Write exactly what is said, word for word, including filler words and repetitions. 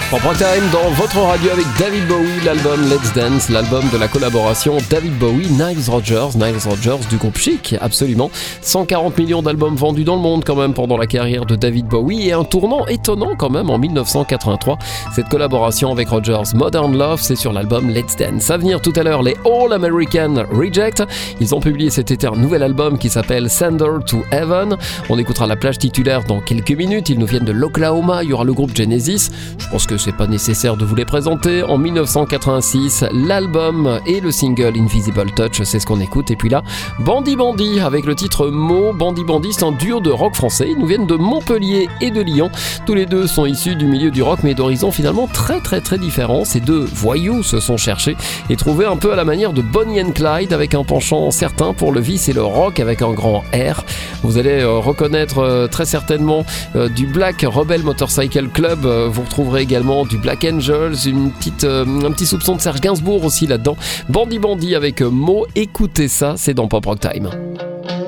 Pop Rock Time dans votre radio avec David Bowie, l'album Let's Dance, l'album de la collaboration David Bowie, Nile Rodgers, Nile Rodgers du groupe Chic, absolument. cent quarante millions d'albums vendus dans le monde quand même pendant la carrière de David Bowie et un tournant étonnant quand même en dix-neuf cent quatre-vingt-trois. Cette collaboration avec Rodgers, Modern Love, c'est sur l'album Let's Dance. À venir tout à l'heure, les All American Reject. Ils ont publié cet été un nouvel album qui s'appelle Sender to Heaven. On écoutera la plage titulaire dans quelques minutes. Ils nous viennent de l'Oklahoma. Il y aura le groupe Genesis. Je pense que c'est pas nécessaire de vous les présenter. En dix-neuf cent quatre-vingt-six, l'album et le single Invisible Touch, c'est ce qu'on écoute. Et puis là, Bandy Bandy avec le titre Mo. Bandy Bandy, c'est un duo de rock français. Ils nous viennent de Montpellier et de Lyon. Tous les deux sont issus du milieu du rock, mais d'horizons finalement très très très différents. Ces deux voyous se sont cherchés et trouvés un peu à la manière de Bonnie and Clyde, avec un penchant certain pour le vice et le rock avec un grand R. Vous allez euh, reconnaître euh, très certainement euh, du Black Rebel Motorcycle Club. Euh, vous retrouverez également du Black Angels, une petite, euh, un petit soupçon de Serge Gainsbourg aussi là-dedans. Bandy Bandy avec Mo, écoutez ça, c'est dans Pop Rock Time.